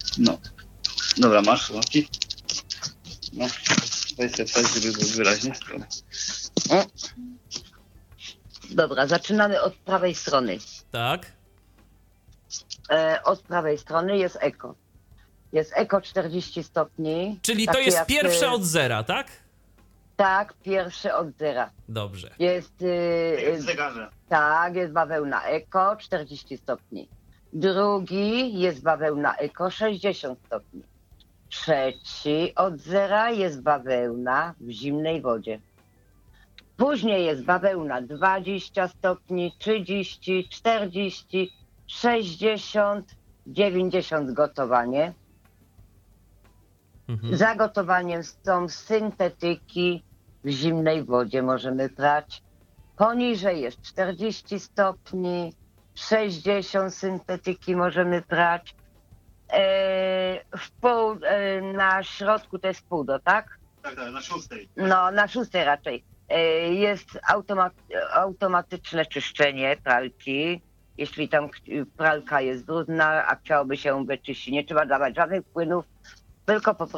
No. Dobra, masz słuchawki? No. Weź sobie tak, żeby było wyraźnie. O. Dobra, zaczynamy od prawej strony. Tak. Od prawej strony jest eko. Jest eko 40 stopni. Czyli to takie jest jak, pierwsze od zera, tak? Tak, pierwszy od zera. Dobrze. Jest, W zegarze. tak, jest bawełna eko 40 stopni. Drugi jest bawełna eko 60 stopni. Trzeci od zera jest bawełna w zimnej wodzie. Później jest bawełna 20 stopni, 30, 40, 60, 90 gotowanie. Za gotowaniem są syntetyki w zimnej wodzie możemy prać. Poniżej jest 40 stopni, 60 syntetyki możemy prać. Na środku to jest pół do, tak? Tak, na 6. No, na 6 raczej. Jest automatyczne czyszczenie pralki. Jeśli tam pralka jest brudna, a chciałoby się wyczyścić, nie trzeba dawać żadnych płynów, tylko po prostu